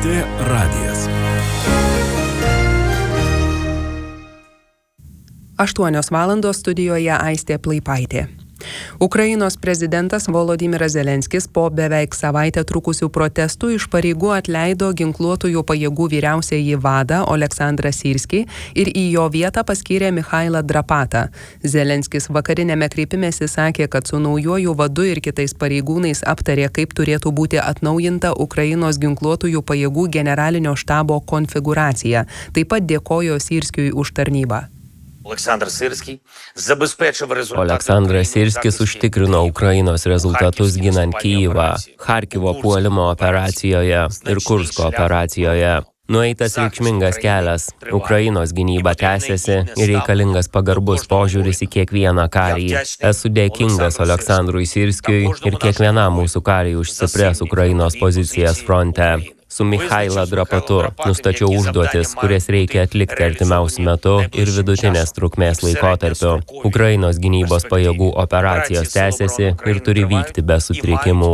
LRT radijas. 8 valandos studijoje Aistė Plaipaitė. Ukrainos prezidentas Volodymyras Zelenskis po beveik savaitę trukusių protestų iš pareigų atleido ginkluotųjų pajėgų vyriausiąjį vadą Oleksandrą Syrskį ir į jo vietą paskyrė Michailą Drapatą. Zelenskis vakariniame kreipimėsi sakė, kad su naujuoju vadu ir kitais pareigūnais aptarė, kaip turėtų būti atnaujinta Ukrainos ginkluotųjų pajėgų generalinio štabo konfiguracija. Taip pat dėkojo Syrskiui už tarnybą. Oleksandras Syrskis užtikrino Ukrainos rezultatus ginant Kyjivą, Charkivo puolimo operacijoje ir Kursko operacijoje. Nueitas reikšmingas kelias. Ukrainos gynyba tęsiasi ir reikalingas pagarbus požiūris į kiekvieną karį. Esu dėkingas Oleksandrui Syrskiui ir kiekvienam mūsų kariui už stiprias Ukrainos pozicijas fronte. Su Michaila Drapatu nustačiau užduotis, kurias reikia atlikti artimiausiu metu ir vidutinės trukmės laikotarpiu. Ukrainos gynybos pajėgų operacijos tęsiasi ir turi vykti be sutrikimų.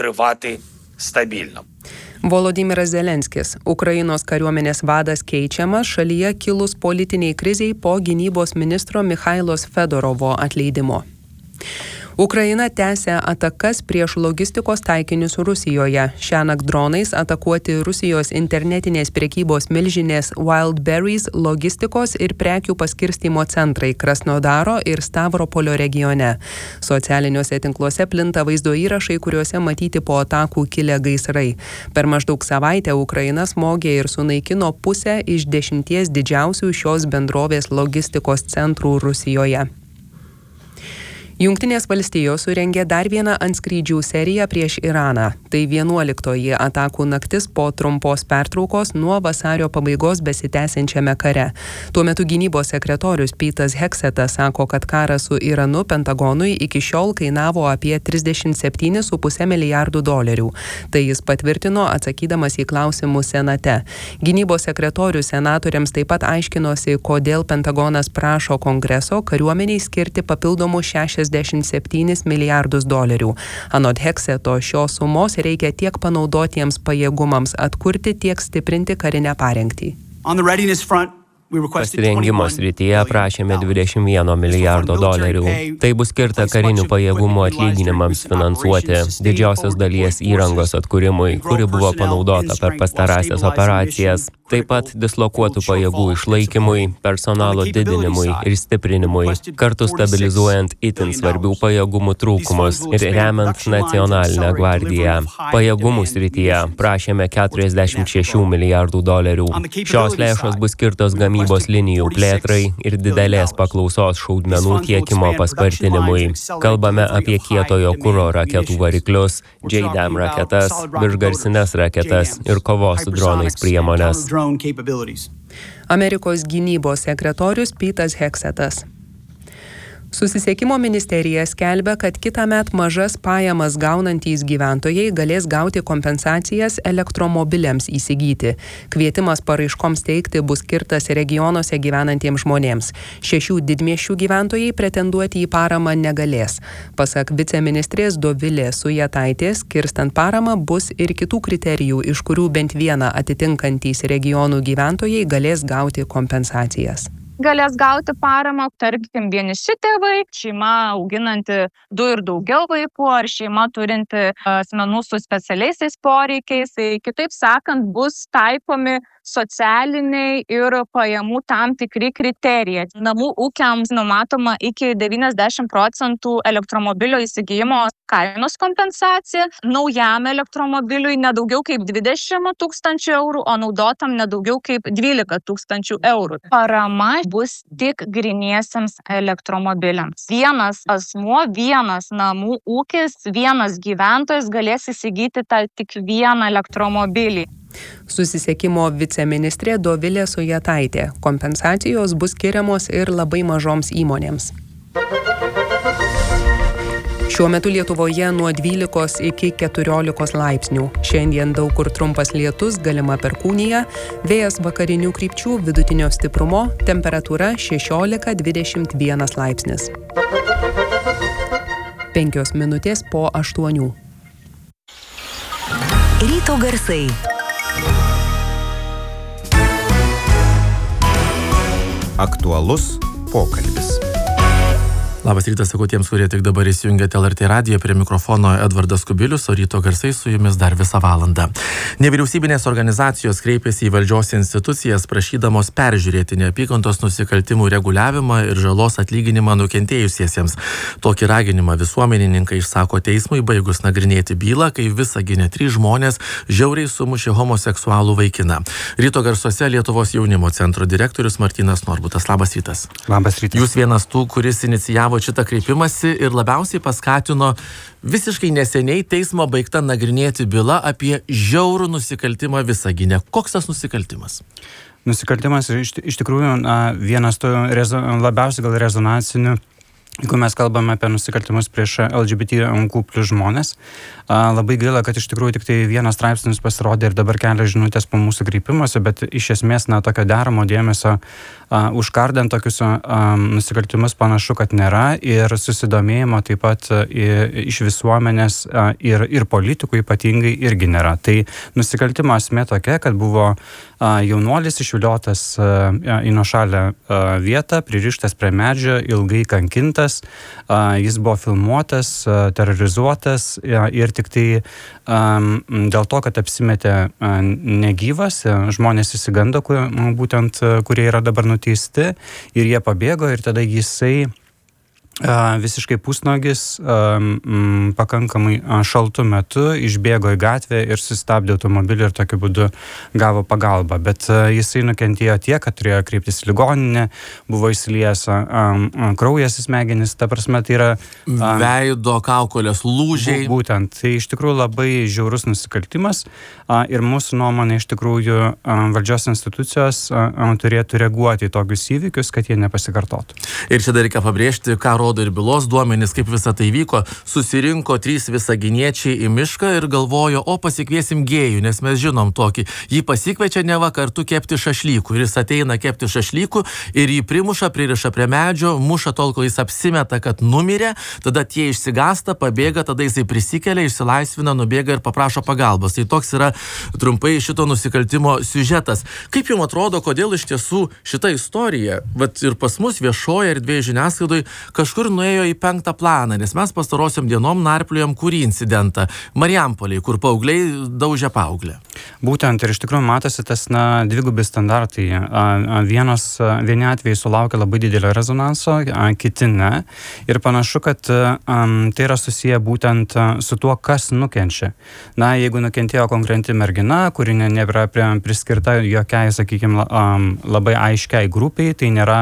Volodymyras Zelenskis. Ukrainos kariuomenės vadas keičiamas šalyje kilus politiniai kriziai po gynybos ministro Michailos Fedorovo atleidimo. Ukraina tęsia atakas prieš logistikos taikinius Rusijoje. Šiąnakt dronais atakuoti Rusijos internetinės prekybos milžinės Wildberries logistikos ir prekių paskirstymo centrai Krasnodaro ir Stavropolio regione. Socialiniuose tinkluose plinta vaizdo įrašai, kuriuose matyti po atakų kilę gaisrai. Per maždaug savaitę Ukraina smogė ir sunaikino pusę iš 10 didžiausių šios bendrovės logistikos centrų Rusijoje. Jungtinės valstijos surengė dar vieną antskrydžių seriją prieš Iraną. Tai 11-oji atakų naktis po trumpos pertraukos nuo vasario pabaigos besitęsiančiame kare. Tuo metu gynybos sekretorius Petas Heksetas sako, kad karas su Iranu Pentagonui iki šiol kainavo apie $37,5 milijardų. Tai jis patvirtino atsakydamas į klausimus Senate. Gynybos sekretorius senatoriams taip pat aiškinosi, kodėl Pentagonas prašo Kongreso kariuomeniai skirti papildomų $67 milijardus. Anot Hekseto, šios sumos reikia tiek panaudotiems pajėgumams atkurti, tiek stiprinti karinę parengtį. Pasirengimo srityje prašėme $21 milijardo. Tai bus skirta karinių pajėgumų atlyginimams finansuoti, didžiausios dalies įrangos atkūrimui, kuri buvo panaudota per pastarąsias operacijas, taip pat dislokuotų pajėgų išlaikymui, personalo didinimui ir stiprinimui, kartu stabilizuojant itin svarbių pajėgumų trūkumus ir remiant nacionalinę gvardiją. Pajėgumų srityje prašėme $46 milijardų. Šios lėšos bus skirtos gamybos linijų plėtrai ir didelės paklausos šaudmenų tiekimo paspartinimui. Kalbame apie kietojo kuro raketų variklius, JDAM raketas, viršgarsines raketas ir kovos su dronais priemonės. Amerikos gynybos sekretorius Petas Heksetas. Susisiekimo ministerija skelbia, kad kitąmet mažas pajamas gaunantys gyventojai galės gauti kompensacijas elektromobiliams įsigyti. Kvietimas paraiškoms teikti bus skirtas regionuose gyvenantiems žmonėms. 6 didmiesčių gyventojai pretenduoti į paramą negalės. Pasak viceministrės Dovilės Sujetaitės, skirstant paramą bus ir kitų kriterijų, iš kurių bent vieną atitinkantys regionų gyventojai galės gauti kompensacijas. Galės gauti paramą, tarkim, vieniši tėvai, šeima auginanti 2 ir daugiau vaikų, ar šeima turinti asmenų su specialiaisiais poreikiais. Kitaip sakant, bus taikomi socialiniai ir pajamų tam tikri kriterijai. Namų ūkiams numatoma iki 90% elektromobilio įsigijimo kainos kompensacija, naujam elektromobiliui nedaugiau kaip 20 000 eurų, o naudotam nedaugiau kaip 12 000 eurų. Parama bus tik griniesiems elektromobiliams. Vienas asmuo, vienas namų ūkis, vienas gyventojas galės įsigyti tik vieną elektromobilį. Susisiekimo viceministrė Dovilė Sujetaitė. Kompensacijos bus skiriamos ir labai mažoms įmonėms. Šiuo metu Lietuvoje nuo 12 iki 14 laipsnių. Šiandien daug kur trumpas lietus, galima perkūnija, vėjas vakarinių krypčių vidutinio stiprumo, temperatūra 16–21 laipsnis. 5 minutės po 8. Ryto garsai. Aktualus pokalbis. Labas rytas, sakau tiems, kurie tik dabar įsijungėte LRT radiją, prie mikrofono Edvardas Kubilius, o ryto garsai su jumis dar visą valandą. Nevyriausybinės organizacijos kreipėsi į valdžios institucijas, prašydamos peržiūrėti neapykantos nusikaltimų reguliavimą ir žalos atlyginimą nukentėjusiesiems. Tokį raginimą visuomenininkai išsako teismui baigus nagrinėti bylą, kai Visagine 3 žmonės žiauriai sumušė homoseksualų vaikiną. Ryto garsuose Lietuvos jaunimo centro direktorius Martynas Norbutas. Labas rytas. Labas rytas. Jūs vienas tų, kuris inicijavo šitą kreipimąsi ir labiausiai paskatino visiškai neseniai teismo baigta nagrinėti byla apie žiaurų nusikaltimą Visagine. Koks tas nusikaltimas? Nusikaltimas iš tikrųjų vienas tų labiausiai gal rezonansinių, jeigu mes kalbame apie nusikaltimus prieš LGBTQ+ žmonės. Labai gaila, kad iš tikrųjų tik tai vienas straipsnis pasirodė ir dabar kelia žinutės po mūsų kreipimosi, bet iš esmės tokio deramo dėmesio užkardant tokius nusikaltimus panašu, kad nėra, ir susidomėjimo taip pat iš visuomenės ir politikų ypatingai irgi nėra. Tai nusikaltimo esmė tokia, kad buvo jaunuolis išviliotas į nuošalę vietą, pririštas prie medžio, ilgai kankintas, jis buvo filmuotas, terrorizuotas ir tik tai dėl to, kad apsimetė negyvas, žmonės įsigando, būtent kurie yra dabar nuteisti, ir jie pabėgo, ir tada jisai visiškai pusnuogis, pakankamai šaltu metu išbėgo į gatvę ir sustabdė automobilį ir tokiu būdu gavo pagalbą. Bet jisai nukentėjo tiek, kad turėjo kreiptis į ligoninę, buvo įsiliejęs kraujas į smegenis, ta prasme tai yra veido kaukolės lūžiai. Būtent, tai iš tikrųjų labai žiaurus nusikaltimas ir mūsų nuomonė iš tikrųjų valdžios institucijos turėtų reaguoti į tokius įvykius, kad jie nepasikartotų. Ir čia dar reikia pabrėžti, ką rodo ir bylos duomenys, kaip visą tai vyko. Susirinko 3 visaginiečiai į mišką ir galvojo, pasikviesim gėjų, nes mes žinom tokį. Jį pasikviečia neva kartu kepti šašlykų, ir jis ateina kepti šašlykų ir jį primuša, pririša prie medžio, muša tol, kol jis apsimeta, kad numirė, tada tie išsigąsta, pabėga, tada jisai prisikelia, išsilaisvina, nubėga ir paprašo pagalbos. Tai toks yra trumpai šito nusikaltimo siužetas. Kaip jums atrodo, kodėl iš tiesų šita istorija, ir pas mus viešoje erdvėje žiniasklaidoje kažkur nuėjo į 5. planą, nes mes pastarosiom dienom narpliojom kurį incidentą Marijampolėje, kur paaugliai daužė paauglę. Būtent, ir iš tikrųjų matosi tas dvigubi standartai. Vieni atvejai sulaukia labai didelio rezonanso, kiti ne. Ir panašu, kad tai yra susiję būtent su tuo, kas nukenčia. Jeigu nukentėjo konkreti mergina, kuri nėra priskirta jokiai, sakykime, labai aiškiai grupiai, tai nėra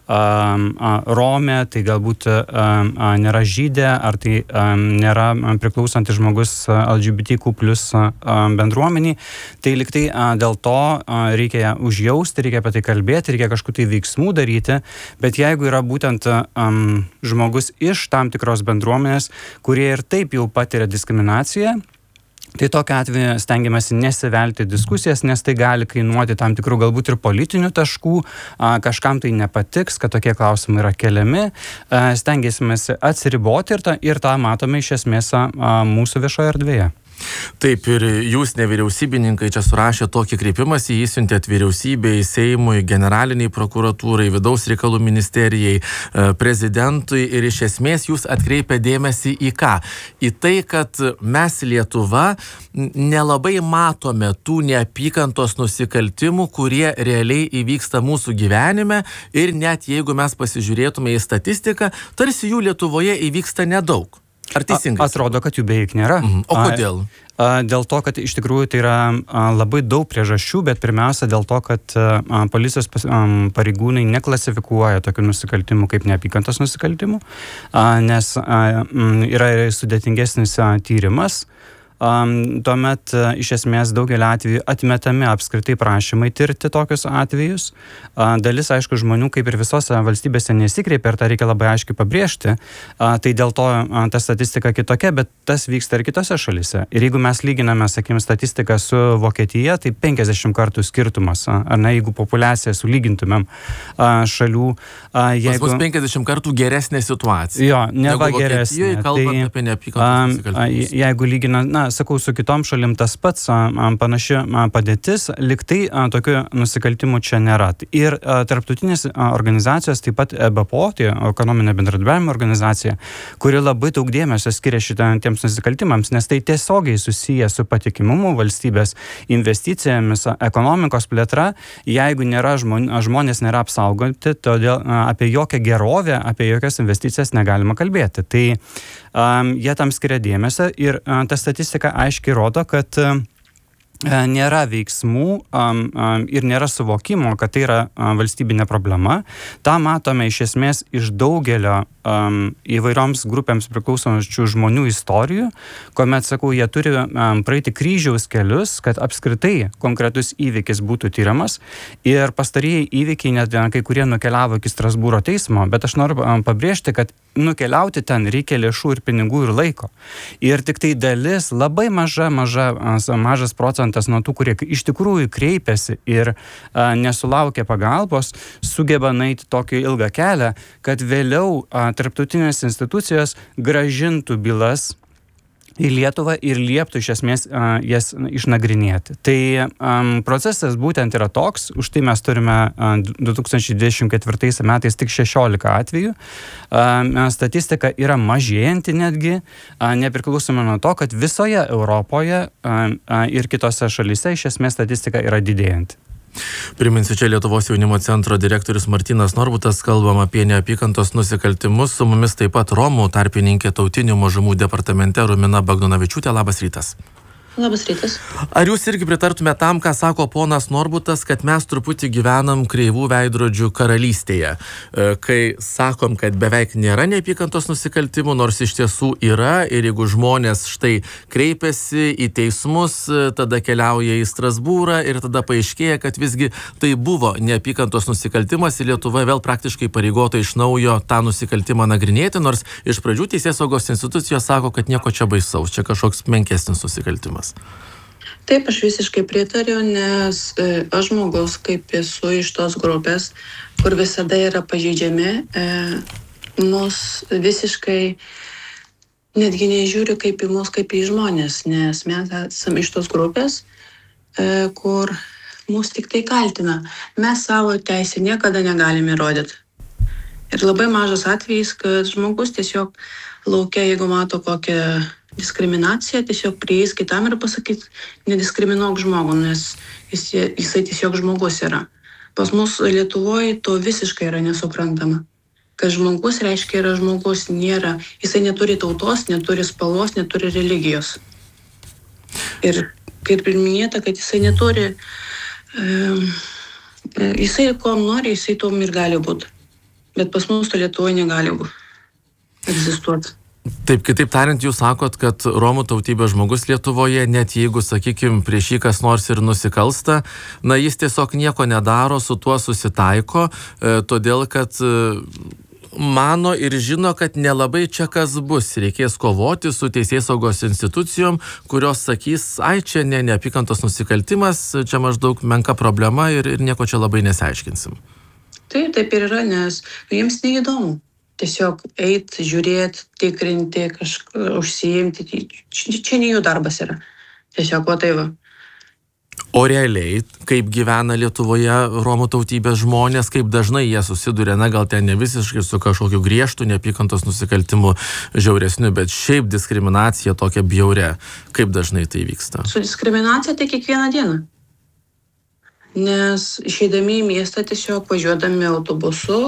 Romė, tai galbūt nėra žydė, ar tai nėra priklausantis žmogus LGBTQ+ bendruomeniai, tai liktai dėl to reikia užjausti, reikia apie tai kalbėti, reikia kažkokių tai veiksmų daryti, bet jeigu yra būtent žmogus iš tam tikros bendruomenės, kurie ir taip jau patiria diskriminaciją, tai tokiu atveju stengiamasi nesivelti diskusijas, nes tai gali kainuoti tam tikrų galbūt ir politinių taškų, kažkam tai nepatiks, kad tokie klausimai yra keliami, stengiamasi atsiriboti ir tą matome iš esmės mūsų viešoje erdvėje. Taip, ir jūs nevyriausybininkai čia surašė tokį kreipimąsi, įsiuntėt vyriausybei, Seimui, generaliniai prokuratūrai, vidaus reikalų ministerijai, prezidentui, ir iš esmės jūs atkreipė dėmesį į ką? Į tai, kad mes Lietuva nelabai matome tų neapykantos nusikaltimų, kurie realiai įvyksta mūsų gyvenime, ir net jeigu mes pasižiūrėtume į statistiką, tarsi jų Lietuvoje įvyksta nedaug. Ar teisingai? Atrodo, kad jų beveik nėra. O kodėl? Dėl to, kad iš tikrųjų tai yra labai daug priežasčių, bet pirmiausia dėl to, kad policijos pareigūnai neklasifikuoja tokių nusikaltimų kaip neapykantos nusikaltimų, nes yra sudėtingesnis tyrimas. Tuomet iš esmės daugelį atvejų atmetami apskritai prašymai tirti tokius atvejus. Dalis, aišku, žmonių kaip ir visose valstybėse nesikreipia, ir tą reikia labai aiškiai pabrėžti. Tai dėl to ta statistika kitokia, bet tas vyksta ir kitose šalyse. Ir jeigu mes lyginame, sakykime, statistiką su Vokietija, tai 50 kartų skirtumas. Ar ne, jeigu populiaciją sulygintumėm šalių. Pas mus 50 kartų geresnė situacija. Jo, neva geresnė. Kalbant apie neapykantos nusikaltimus. Jeigu lyginant, sakau, su kitom šalim tas pats panaši padėtis, liktai tokių nusikaltimų čia nėra. Ir tarptautinės organizacijos, taip pat EBPO, tai ekonominė bendradarbiavimo organizacija, kuri labai daug dėmesio skiria šitiems nusikaltimams, nes tai tiesiogiai susiję su patikimumu valstybės investicijomis, ekonomikos plėtra, jeigu nėra žmonės nėra apsaugoti, todėl apie jokią gerovę, apie jokias investicijas negalima kalbėti. Tai jie tam skiria dėmesio ir ta statistika aiškiai rodo, kad nėra veiksmų ir nėra suvokimo, kad tai yra valstybinė problema. Ta matome iš esmės iš daugelio įvairioms grupėms priklausančių žmonių istorijų, kuomet, sakau, jie turi praeiti kryžiaus kelius, kad apskritai konkretus įvykis būtų tyriamas. Ir pastarieji įvykiai net kai kurie nukeliavo iki Strasbūro teismo, bet aš noriu pabrėžti, kad nukeliauti ten reikia lėšų ir pinigų ir laiko. Ir tik tai dalis, labai mažas procentas nuo tų, kurie iš tikrųjų kreipiasi ir nesulaukia pagalbos, sugeba nueiti tokį ilgą kelią, kad vėliau tarptautinės institucijos grąžintų bylas į Lietuvą ir lieptų iš esmės jas išnagrinėti. Tai procesas būtent yra toks, už tai mes turime 2024 metais tik 16 atvejų. Statistika yra mažėjanti netgi, nepriklausomai nuo to, kad visoje Europoje ir kitose šalyse iš esmės statistika yra didėjanti. Priminsiu, čia Lietuvos jaunimo centro direktorius Martynas Norbutas, kalbam apie neapykantos nusikaltimus. Su mumis taip pat Romų tarpininkė tautinių mažumų departamente Rumina Bagdonavičiūtė. Labas rytas. Labas rytas. Ar jūs irgi pritartume tam, ką sako ponas Norbutas, kad mes truputį gyvenam kreivų veidrodžių karalystėje, kai sakom, kad beveik nėra neapykantos nusikaltimų, nors iš tiesų yra, ir jeigu žmonės štai kreipiasi į teismus, tada keliauja į Strasbūrą ir tada paaiškėja, kad visgi tai buvo neapykantos nusikaltimas ir Lietuva vėl praktiškai pareigota iš naujo tą nusikaltimą nagrinėti, nors iš pradžių teisėsaugos institucijos sako, kad nieko čia baisaus, čia kažkoks menkesnis nusikaltimas. Taip, aš visiškai pritariu, nes aš žmogus, kaip esu iš tos grupės, kur visada yra pažeidžiami, mus visiškai netgi nežiūri kaip į mus, kaip į žmonės, nes mes esame iš tos grupės, kur mus tik tai kaltina. Mes savo teisę niekada negalime įrodyti. Ir labai mažas atvejis, kad žmogus tiesiog laukia, jeigu mato kokią diskriminaciją, tiesiog prieis kitam ir pasakyti, nediskriminuok žmogų, nes jisai tiesiog žmogus yra. Pas mus Lietuvoje to visiškai yra nesuprantama. Kad žmogus reiškia yra žmogus, nėra. Jisai neturi tautos, neturi spalvos, neturi religijos. Ir kaip ir minėta, kad jisai neturi, jisai ko nori, jisai tom ir gali būti. Bet pas mus to Lietuvoje negali egzistuoti. Taip, kitaip tariant, jūs sakot, kad Romų tautybės žmogus Lietuvoje, net jeigu, sakykime, prieš jį kas nors ir nusikalsta, na, jis tiesiog nieko nedaro, su tuo susitaiko, todėl, kad mano ir žino, kad nelabai čia kas bus. Reikės kovoti su teisėsaugos institucijom, kurios sakys, ai, čia neapykantos nusikaltimas, čia maždaug menka problema ir nieko čia labai nesiaiškinsim. Taip ir yra, nes jiems neįdomu. Tiesiog eit, žiūrėti, tikrinti, užsiimti. Čia ne jų darbas yra. Tiesiog tai va. O realiai, kaip gyvena Lietuvoje Romų tautybės žmonės, kaip dažnai jie susiduria, na gal ten ne visiškai su kažkokiu griežtu neapykantos nusikaltimu žiauresniu, bet šiaip diskriminacija tokia bjauria. Kaip dažnai tai vyksta? Su diskriminacija tai kiekvieną dieną. Nes išeidami į miestą tiesiog važiuodami autobusu,